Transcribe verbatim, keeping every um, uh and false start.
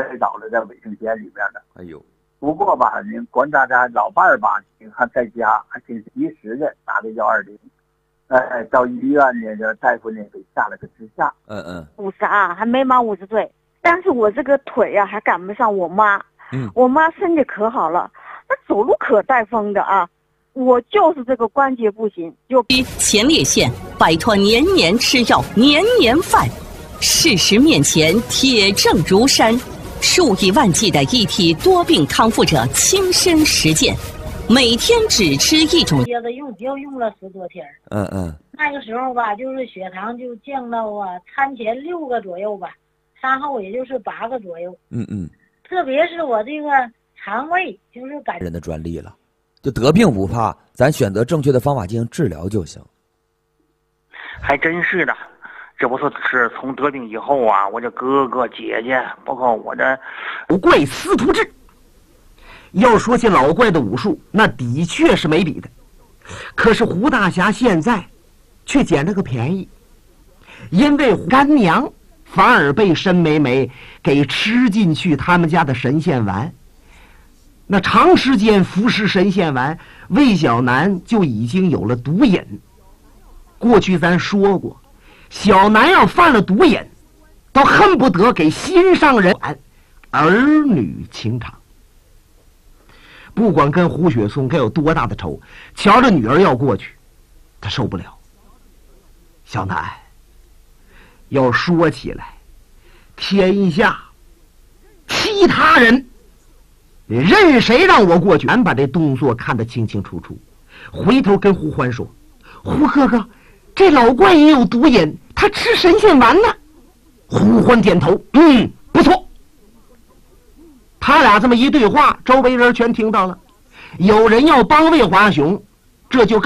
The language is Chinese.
倒了在卫生间里边的。 哎呦， 不过吧，您观察他老伴儿吧，你看在家还挺及时的打的幺二零，哎，到医院呢，这大夫呢给下了个支架。 嗯嗯， 五十二还没满五十岁，但是我这个腿啊还赶不上我妈。 嗯， 我妈身体可好了，她走路可带风的啊。我就是这个关节不行，就前列腺，摆脱年年吃药年年犯，事实面前铁证如山，数以万计的一体多病康复者亲身实践，每天只吃一种接着用就用了十多天。 嗯嗯， 那个时候吧，就是血糖就降到啊餐前六个左右吧，餐后也就是八个左右。 嗯嗯， 特别是我这个肠胃就是感人的专利了，就得病不怕，咱选择正确的方法进行治疗就行。 还真是的，这不是是从得病以后啊，我这哥哥姐姐，包括我这老怪司徒志，要说起老怪的武术，那的确是没比的。可是胡大侠现在却捡了个便宜，因为干娘反而被申美美给吃进去他们家的神仙丸。那长时间服食神仙丸，魏小南就已经有了毒瘾。过去咱说过，小南要犯了毒瘾，都恨不得给心上人儿女情长。不管跟胡雪松该有多大的仇，瞧着女儿要过去，他受不了。小南，要说起来，天下其他人任谁让我过去，俺把这动作看得清清楚楚。回头跟胡欢说：“胡哥哥，这老怪也有毒瘾，他吃神仙丸呢。”胡欢点头，嗯，不错。他俩这么一对话，周围人全听到了。有人要帮魏华雄，这就更